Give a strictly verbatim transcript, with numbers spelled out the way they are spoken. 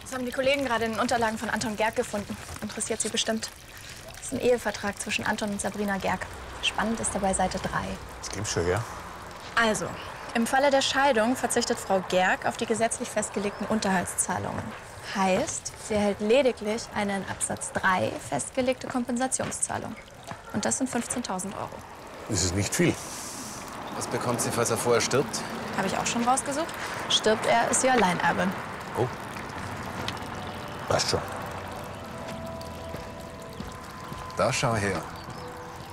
Das haben die Kollegen gerade in den Unterlagen von Anton Gerg gefunden. Interessiert Sie bestimmt. Das ist ein Ehevertrag zwischen Anton und Sabrina Gerg. Spannend ist dabei Seite drei. Das gibt's schon, ja? Also, im Falle der Scheidung verzichtet Frau Gerg auf die gesetzlich festgelegten Unterhaltszahlungen. Heißt, sie erhält lediglich eine in Absatz drei festgelegte Kompensationszahlung. Und das sind fünfzehntausend Euro. Das ist nicht viel. Was bekommt sie, falls er vorher stirbt? Habe ich auch schon rausgesucht. Stirbt er, ist sie Alleinerbin. Oh. Passt schon. Da schau her.